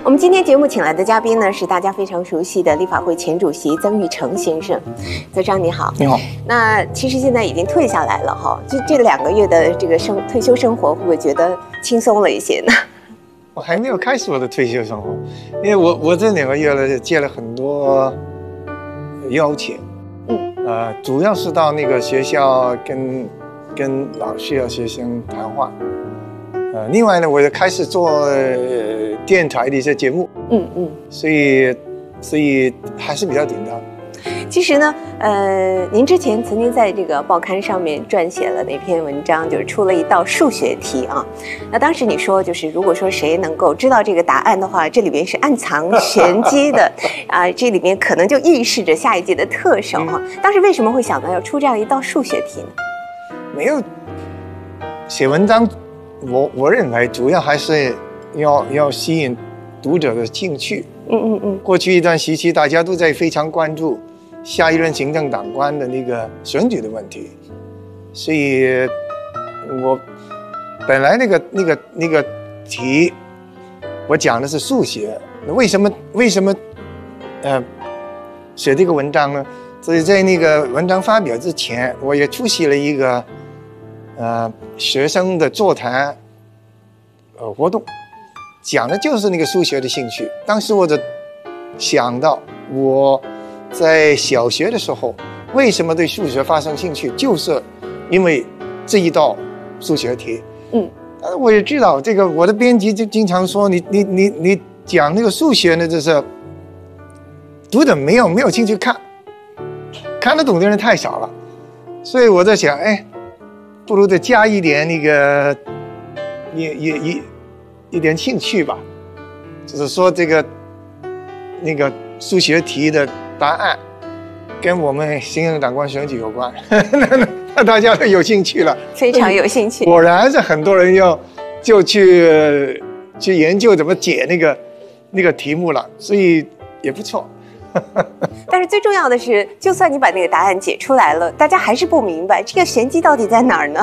我们今天节目请来的嘉宾呢，是大家非常熟悉的立法会前主席曾钰成先生。曾生你好。 你好。 那其实现在已经退下来了哈，这2个月的这个退休生活，会不会觉得轻松了一些呢？ 我还没有开始我的退休生活，因为我这2个月了接了很多邀请，主要是到那个学校跟老师和学生谈话，另外呢，我也开始做电台的一些节目，所以还是比较紧张。 其实呢，您之前曾经在这个报刊上面撰写了那篇文章，就是出了一道数学题啊。那当时你说，就是如果说谁能够知道这个答案的话，这里面是暗藏玄机的啊，这里面可能就预示着下一届的特首哈。当时为什么会想到要出这样一道数学题呢？ 没有写文章，我认为主要还是要吸引读者的兴趣。过去一段时期，大家都在非常关注下一任行政长官的那个选举的问题，所以我本来那个题，我讲的是数学，为什么写这个文章呢？所以在那个文章发表之前，我也出席了一个学生的座谈活动，讲的就是那个数学的兴趣。当时我就想到我在小学的时候为什么对数学发生兴趣，就是因为这一道数学题。我也知道这个，我的编辑就经常说你讲那个数学呢，就是读者没有兴趣看得懂的人太少了，所以我在想，不如再加一点那个一点兴趣吧，就是说那个数学题的答案跟我们行政长官选举有关，那大家都有兴趣了， 非常有兴趣。 果然是很多人就去研究怎么解那个题目了，所以也不错。 但是最重要的是，就算你把那个答案解出来了，大家还是不明白这个玄机到底在哪儿呢？